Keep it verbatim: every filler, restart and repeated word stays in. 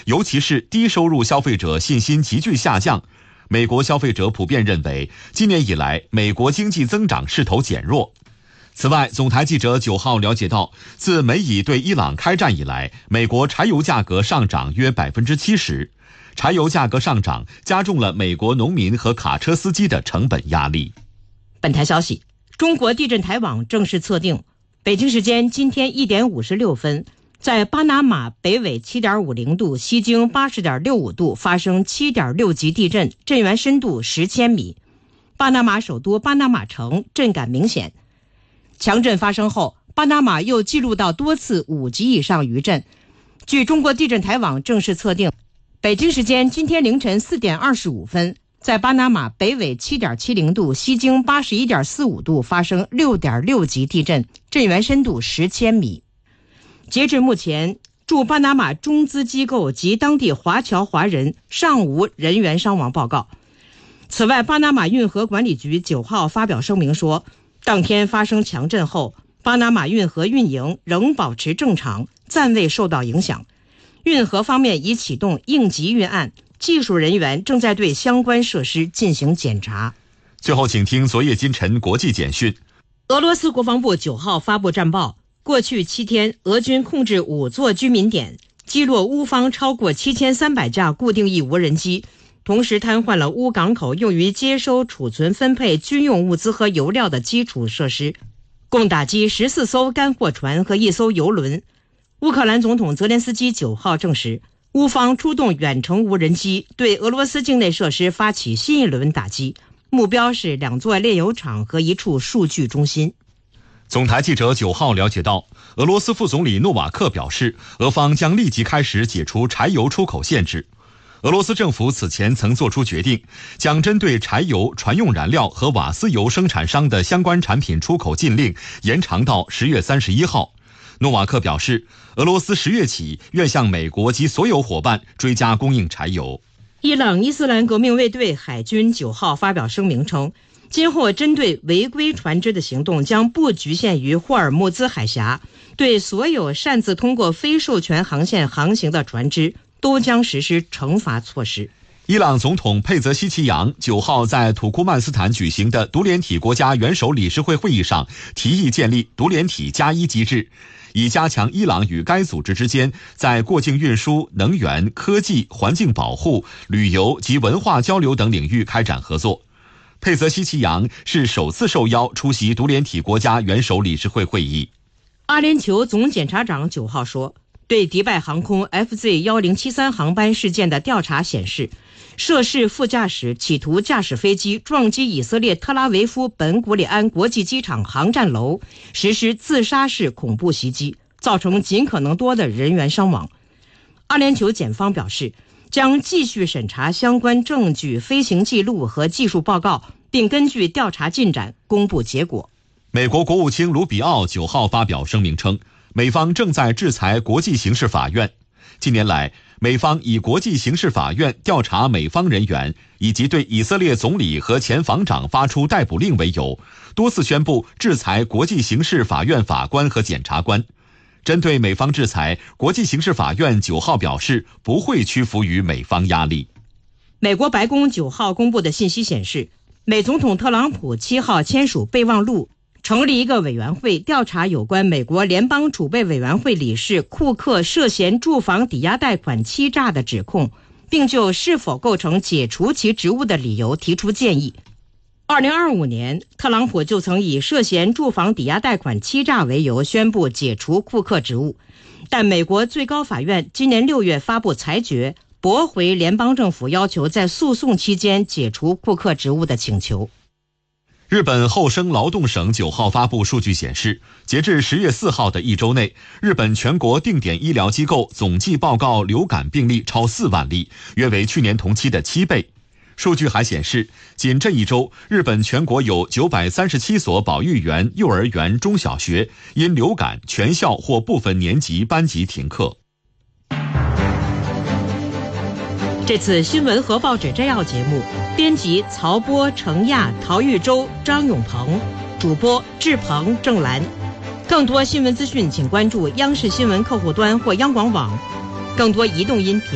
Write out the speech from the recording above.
尤其是低收入消费者信心急剧下降。美国消费者普遍认为，今年以来美国经济增长势头减弱。此外，总台记者九号了解到，自美以对伊朗开战以来，美国柴油价格上涨约百分之七十。柴油价格上涨加重了美国农民和卡车司机的成本压力。 本台消息，中国地震台网正式测定，北京时间今天一点五十六分，在巴拿马北纬 七点五零 度，西经 八十点六五 度发生 七点六 级地震，震源深度十千米。巴拿马首都巴拿马城震感明显。强震发生后，巴拿马又记录到多次五级以上余震。据中国地震台网正式测定，北京时间今天凌晨四点二十五分，在巴拿马北纬 七点七零 度，西经 八十一点四五 度发生 六点六 级地震，震源深度十千米。截至目前，驻巴拿马中资机构及当地华侨华人尚无人员伤亡报告。此外，巴拿马运河管理局九号发表声明说，当天发生强震后，巴拿马运河运营仍保持正常，暂未受到影响。运河方面已启动应急预案，技术人员正在对相关设施进行检查。 最后，请听昨夜今晨国际简讯。 俄罗斯国防部九号发布战报，过去七天，俄军控制五座居民点，击落乌方超过七千三百架固定翼无人机，同时瘫痪了乌港口用于接收、储存、分配军用物资和油料的基础设施，共打击十四艘干货船和一艘油轮。乌克兰总统泽连斯基九号证实，乌方出动远程无人机对俄罗斯境内设施发起新一轮打击，目标是两座炼油厂和一处数据中心。 总台记者九号了解到，俄罗斯副总理诺瓦克表示，俄方将立即开始解除柴油出口限制。俄罗斯政府此前曾作出决定，将针对柴油、船用燃料和瓦斯油生产商的相关产品出口禁令延长到十月三十一号。诺瓦克表示，俄罗斯十月起愿向美国及所有伙伴追加供应柴油。 伊朗伊斯兰革命卫队海军九号发表声明称，今后针对违规船只的行动将不局限于霍尔木兹海峡，对所有擅自通过非授权航线航行的船只都将实施惩罚措施。 伊朗总统佩泽希奇扬九号在土库曼斯坦举行的独联体国家元首理事会会议上提议建立独联体加一机制，以加强伊朗与该组织之间在过境运输、能源、科技、环境保护、旅游及文化交流等领域开展合作。佩泽希奇扬是首次受邀出席独联体国家元首理事会会议。 阿联酋总检察长九号说，对迪拜航空 F Z 一零七三 航班事件的调查显示，涉事副驾驶企图驾驶飞机撞击以色列特拉维夫本古里安国际机场航站楼，实施自杀式恐怖袭击，造成尽可能多的人员伤亡。阿联酋检方表示，将继续审查相关证据、飞行记录和技术报告，并根据调查进展公布结果。 美国国务卿卢比奥九号发表声明称，美方正在制裁国际刑事法院。近年来，美方以国际刑事法院调查美方人员以及对以色列总理和前防长发出逮捕令为由，多次宣布制裁国际刑事法院法官和检察官。针对美方制裁，国际刑事法院九号表示不会屈服于美方压力。 美国白宫九号公布的信息显示，美总统特朗普七号签署备忘录，成立一个委员会调查有关美国联邦储备委员会理事库克涉嫌住房抵押贷款欺诈的指控，并就是否构成解除其职务的理由提出建议。二零二五年，特朗普就曾以涉嫌住房抵押贷款欺诈为由宣布解除库克职务，但美国最高法院今年六月发布裁决，驳回联邦政府要求在诉讼期间解除库克职务的请求。 日本厚生劳动省九号发布数据显示，截至十月四号的一周内，日本全国定点医疗机构总计报告流感病例超四万例，约为去年同期的七倍。数据还显示，仅这一周，日本全国有九百三十七所保育园、幼儿园、中小学因流感全校或部分年级班级停课。 这次新闻和报纸摘要节目，编辑曹波、程亚、陶玉洲、张永鹏，主播志鹏、郑兰。更多新闻资讯，请关注央视新闻客户端或央广网。更多移动音频